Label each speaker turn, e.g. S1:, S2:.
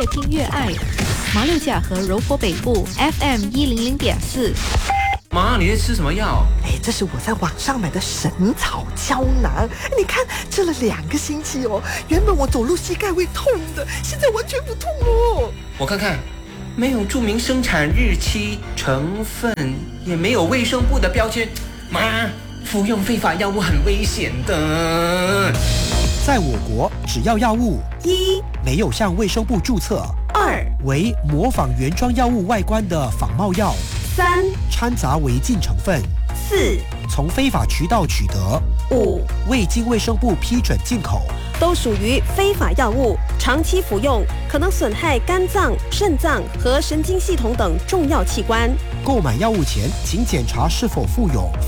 S1: 听越爱。马六甲和柔佛北部 FM100.4。
S2: 妈，你在吃什么药？
S3: 这是我在网上买的神草胶囊，你看这了2个星期哦。原本我走路膝盖会痛的，现在完全不痛哦。
S2: 我看看，没有注明生产日期、成分，也没有卫生部的标签。妈，服用非法药物很危险的。
S4: 在我国，只要药物
S3: 1
S4: 没有向卫生部注册
S3: ，2
S4: 为模仿原装药物外观的仿冒药
S3: 3
S4: 掺杂违禁成分
S3: 4
S4: 从非法渠道取得
S3: 5
S4: 未经卫生部批准进口，
S5: 都属于非法药物，长期服用可能损害肝脏、肾脏和神经系统等重要器官。
S4: 购买药物前，请检查是否附有